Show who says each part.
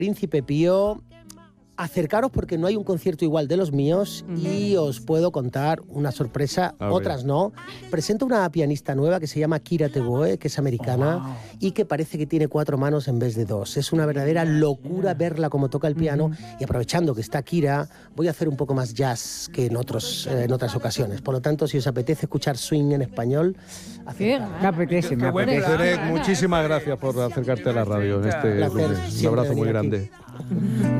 Speaker 1: Príncipe Pío. Acercaros porque no hay un concierto igual de los míos y os puedo contar una sorpresa, otras no. Presento una pianista nueva que se llama Kira Teboe, que es americana y que parece que tiene 4 manos en vez de 2. Es una verdadera locura verla como toca el piano y aprovechando que está Kira, voy a hacer un poco más jazz que en otras ocasiones. Por lo tanto, si os apetece escuchar swing en español,
Speaker 2: me apetece.
Speaker 3: Muchísimas gracias por acercarte a la radio en este lunes. Un abrazo muy grande.